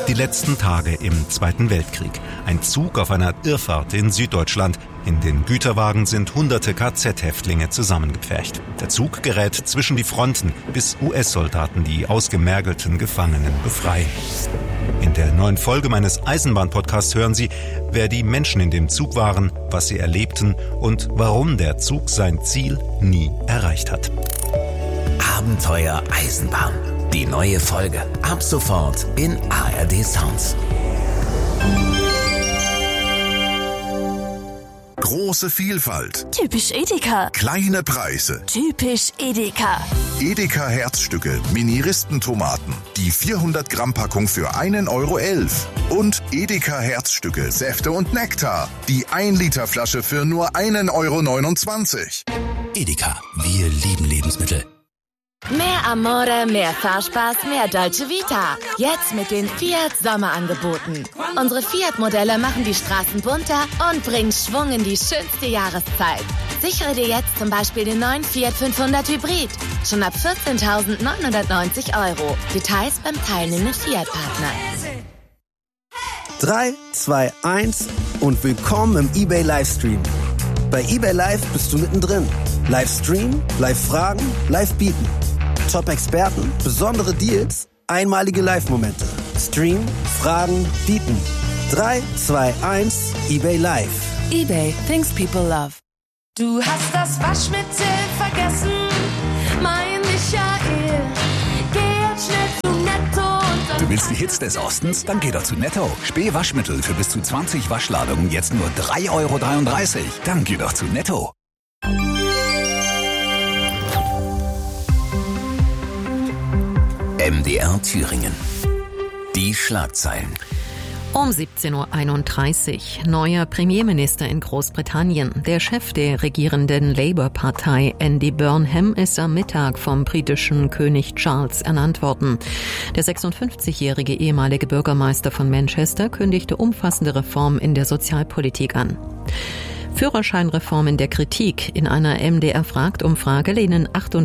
Die letzten Tage im Zweiten Weltkrieg. Ein Zug auf einer Irrfahrt in Süddeutschland. In den Güterwagen sind hunderte KZ-Häftlinge zusammengepfercht. Der Zug gerät zwischen die Fronten, bis US-Soldaten die ausgemergelten Gefangenen befreien. In der neuen Folge meines Eisenbahn-Podcasts hören Sie, wer die Menschen in dem Zug waren, was sie erlebten und warum der Zug sein Ziel nie erreicht hat. Abenteuer Eisenbahn. Die neue Folge. Ab sofort in ARD Sounds. Große Vielfalt. Typisch Edeka. Kleine Preise. Typisch Edeka. Edeka Herzstücke, Mini-Ristentomaten. Die 400 Gramm Packung für 1,11 €. Und Edeka Herzstücke, Säfte und Nektar. Die 1 Liter Flasche für nur 1,29 €. Edeka. Wir lieben Lebensmittel. Mehr Amore, mehr Fahrspaß, mehr Dolce Vita. Jetzt mit den Fiat Sommerangeboten. Unsere Fiat-Modelle machen die Straßen bunter und bringen Schwung in die schönste Jahreszeit. Sichere dir jetzt zum Beispiel den neuen Fiat 500 Hybrid. Schon ab 14.990 €. Details beim teilnehmenden Fiat-Partner. 3, 2, 1 und willkommen im eBay Livestream. Bei eBay Live bist du mittendrin. Livestream, Live-Fragen, Live-Bieten. Top-Experten, besondere Deals, einmalige Live-Momente. Stream, Fragen, Bieten. 3, 2, 1, eBay Live. eBay, things people love. Du hast das Waschmittel vergessen, mein Michael. Geh jetzt schnell zu Netto und Du willst die Hits des Ostens? Dann geh doch zu Netto. Späh Waschmittel für bis zu 20 Waschladungen jetzt nur 3,33 €. Dann geh doch zu Netto. MDR Thüringen. Die Schlagzeilen. Um 17.31 Uhr. Neuer Premierminister in Großbritannien. Der Chef der regierenden Labour-Partei, Andy Burnham, ist am Mittag vom britischen König Charles ernannt worden. Der 56-jährige ehemalige Bürgermeister von Manchester kündigte umfassende Reformen in der Sozialpolitik an. Führerscheinreform in der Kritik. In einer MDR-Fragt-Umfrage lehnen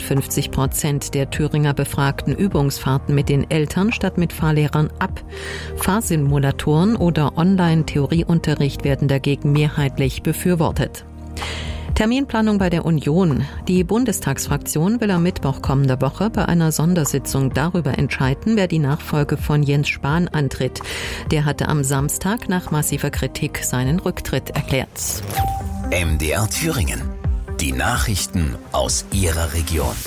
58% der Thüringer Befragten Übungsfahrten mit den Eltern statt mit Fahrlehrern ab. Fahrsimulatoren oder Online-Theorieunterricht werden dagegen mehrheitlich befürwortet. Terminplanung bei der Union. Die Bundestagsfraktion will am Mittwoch kommender Woche bei einer Sondersitzung darüber entscheiden, wer die Nachfolge von Jens Spahn antritt. Der hatte am Samstag nach massiver Kritik seinen Rücktritt erklärt. MDR Thüringen. Die Nachrichten aus Ihrer Region.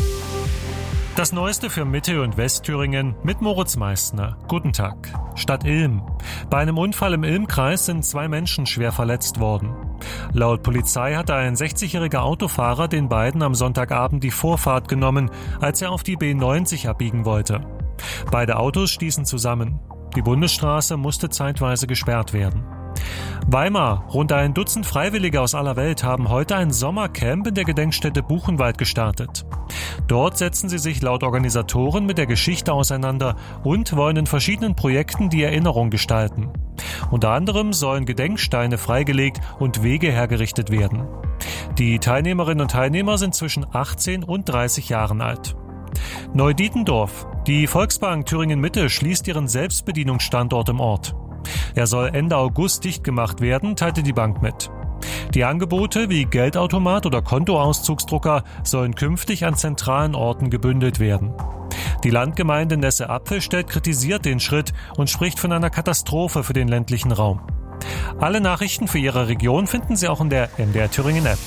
Das Neueste für Mitte- und Westthüringen mit Moritz Meissner. Guten Tag. Stadt Ilm. Bei einem Unfall im Ilm-Kreis sind 2 Menschen schwer verletzt worden. Laut Polizei hatte ein 60-jähriger Autofahrer den beiden am Sonntagabend die Vorfahrt genommen, als er auf die B90 abbiegen wollte. Beide Autos stießen zusammen. Die Bundesstraße musste zeitweise gesperrt werden. Weimar. Rund ein Dutzend Freiwillige aus aller Welt haben heute ein Sommercamp in der Gedenkstätte Buchenwald gestartet. Dort setzen sie sich laut Organisatoren mit der Geschichte auseinander und wollen in verschiedenen Projekten die Erinnerung gestalten. Unter anderem sollen Gedenksteine freigelegt und Wege hergerichtet werden. Die Teilnehmerinnen und Teilnehmer sind zwischen 18 und 30 Jahren alt. Neudietendorf. Die Volksbank Thüringen Mitte schließt ihren Selbstbedienungsstandort im Ort. Er soll Ende August dicht gemacht werden, teilte die Bank mit. Die Angebote wie Geldautomat oder Kontoauszugsdrucker sollen künftig an zentralen Orten gebündelt werden. Die Landgemeinde Nesse-Apfelstedt kritisiert den Schritt und spricht von einer Katastrophe für den ländlichen Raum. Alle Nachrichten für Ihre Region finden Sie auch in der MDR Thüringen App.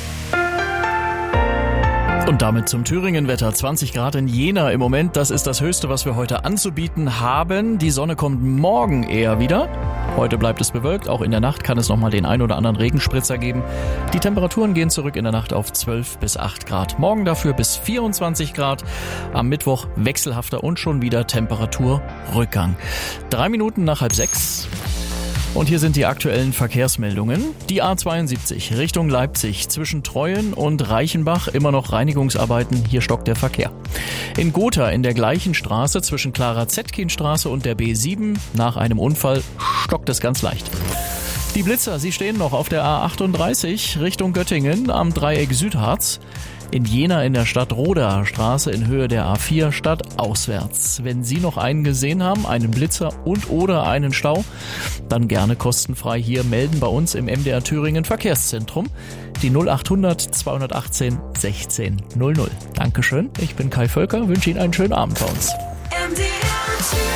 Und damit zum Thüringen-Wetter. 20 Grad in Jena im Moment. Das ist das Höchste, was wir heute anzubieten haben. Die Sonne kommt morgen eher wieder. Heute bleibt es bewölkt. Auch in der Nacht kann es nochmal den ein oder anderen Regenspritzer geben. Die Temperaturen gehen zurück in der Nacht auf 12 bis 8 Grad. Morgen dafür bis 24 Grad. Am Mittwoch wechselhafter und schon wieder Temperaturrückgang. 3 Minuten nach 5:30. Und hier sind die aktuellen Verkehrsmeldungen. Die A72 Richtung Leipzig zwischen Treuen und Reichenbach immer noch Reinigungsarbeiten. Hier stockt der Verkehr. In Gotha in der gleichen Straße zwischen Clara-Zetkin-Straße und der B7 nach einem Unfall stockt es ganz leicht. Die Blitzer, sie stehen noch auf der A38 Richtung Göttingen am Dreieck Südharz. in Jena in der Stadt-Rodaer Straße in Höhe der A4 stadtauswärts. Wenn Sie noch einen gesehen haben, einen Blitzer und oder einen Stau, dann gerne kostenfrei hier melden bei uns im MDR Thüringen Verkehrszentrum. Die 0800 218 16 00. Dankeschön, ich bin Kai Völker, wünsche Ihnen einen schönen Abend bei uns.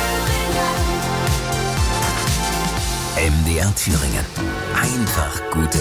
MDR Thüringen. Einfach gute